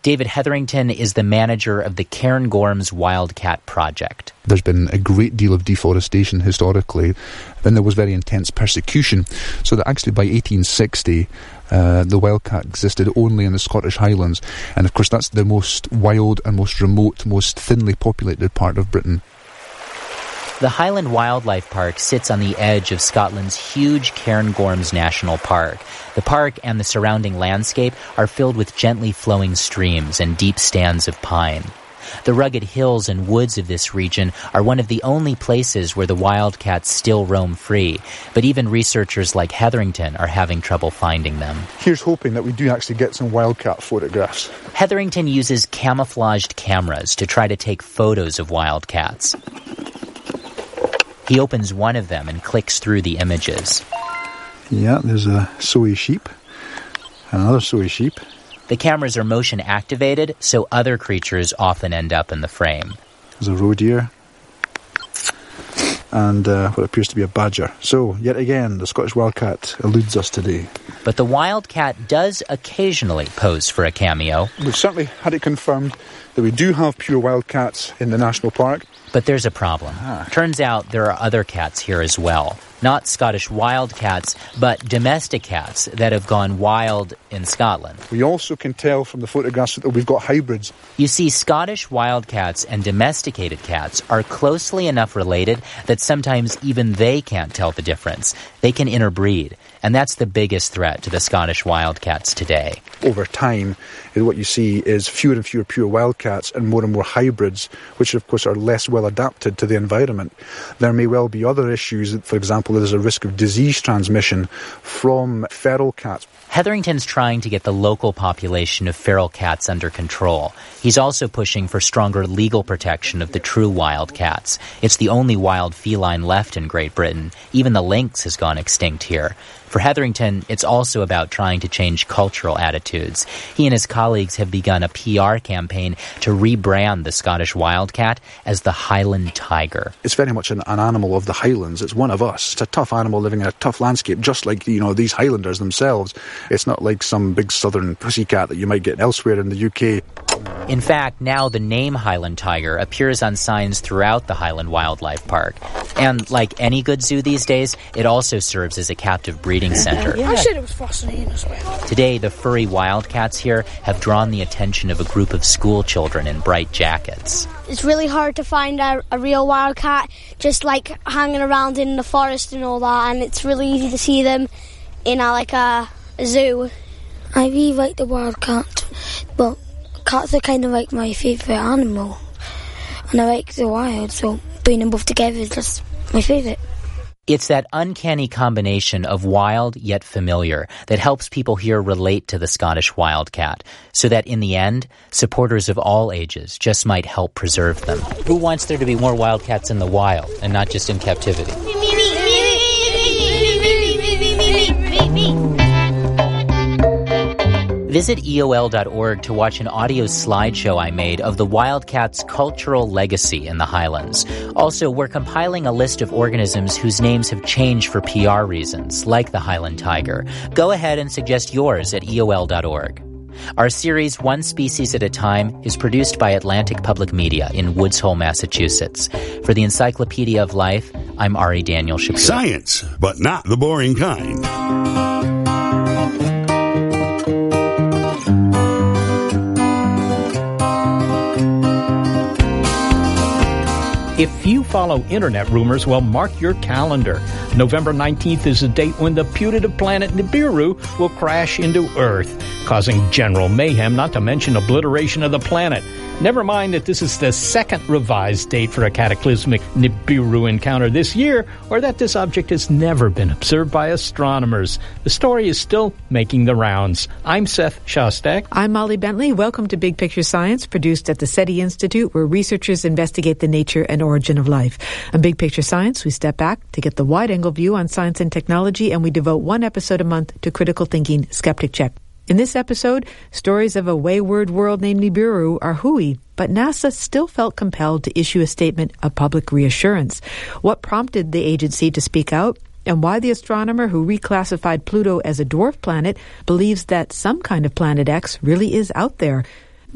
David Hetherington is the manager of the Cairngorms Wildcat Project. There's been a great deal of deforestation historically. Then there was very intense persecution. So that actually by 1860, the wildcat existed only in the Scottish Highlands. And of course that's the most wild and most remote, most thinly populated part of Britain. The Highland Wildlife Park sits on the edge of Scotland's huge Cairngorms National Park. The park and the surrounding landscape are filled with gently flowing streams and deep stands of pine. The rugged hills and woods of this region are one of the only places where the wildcats still roam free, but even researchers like Hetherington are having trouble finding them. Here's hoping that we do actually get some wildcat photographs. Hetherington uses camouflaged cameras to try to take photos of wildcats. He opens one of them and clicks through the images. Yeah, there's a Soay sheep, another Soay sheep. The cameras are motion activated, so other creatures often end up in the frame. There's a roe deer and what appears to be a badger. So, yet again, the Scottish wildcat eludes us today. But the wildcat does occasionally pose for a cameo. We've certainly had it confirmed that we do have pure wildcats in the national park. But there's a problem. Turns out there are other cats here as well. Not Scottish wildcats, but domestic cats that have gone wild in Scotland. We also can tell from the photographs that we've got hybrids. You see, Scottish wildcats and domesticated cats are closely enough related that sometimes even they can't tell the difference. They can interbreed, and that's the biggest threat to the Scottish wildcats today. Over time, what you see is fewer and fewer pure wildcats and more hybrids, which of course are less well adapted to the environment. There may well be other issues. For example, there's a risk of disease transmission from feral cats. Hetherington's trying to get the local population of feral cats under control. He's also pushing for stronger legal protection of the true wildcats. It's the only wild feline left in Great Britain. Even the lynx has gone extinct here. For Hetherington, it's also about trying to change cultural attitudes. He and his colleagues have begun a PR campaign to rebrand the Scottish wildcat as the Highland tiger. It's very much an animal of the Highlands. It's one of us. It's a tough animal living in a tough landscape, just like, these Highlanders themselves. It's not like some big southern pussycat that you might get elsewhere in the UK. In fact, now the name Highland tiger appears on signs throughout the Highland Wildlife Park. And like any good zoo these days, it also serves as a captive breeding center. I said it was fascinating as well. Today, the furry wildcats here have drawn the attention of a group of school children in bright jackets. It's really hard to find a real wildcat just like hanging around in the forest and all that, and it's really easy to see them in a zoo. I really like the wildcat, but cats are kind of like my favourite animal, and I like the wild, so putting them both together is just my favourite. It's that uncanny combination of wild yet familiar that helps people here relate to the Scottish wildcat, so that in the end, supporters of all ages just might help preserve them. Who wants there to be more wildcats in the wild and not just in captivity? Visit EOL.org to watch an audio slideshow I made of the wildcat's cultural legacy in the Highlands. Also, we're compiling a list of organisms whose names have changed for PR reasons, like the Highland tiger. Go ahead and suggest yours at EOL.org. Our series, One Species at a Time, is produced by Atlantic Public Media in Woods Hole, Massachusetts. For the Encyclopedia of Life, I'm Ari Daniel Shapiro. Science, but not the boring kind. If you follow internet rumors, well, mark your calendar. November 19th is the date when the putative planet Nibiru will crash into Earth, causing general mayhem, not to mention obliteration of the planet. Never mind that this is the second revised date for a cataclysmic Nibiru encounter this year, or that this object has never been observed by astronomers. The story is still making the rounds. I'm Seth Shostak. I'm Molly Bentley. Welcome to Big Picture Science, produced at the SETI Institute, where researchers investigate the nature and origin of life. On Big Picture Science, we step back to get the wide-angle view on science and technology, and we devote one episode a month to critical thinking Skeptic Check. In this episode, stories of a wayward world named Nibiru are hooey, but NASA still felt compelled to issue a statement of public reassurance. What prompted the agency to speak out, and why the astronomer who reclassified Pluto as a dwarf planet believes that some kind of Planet X really is out there.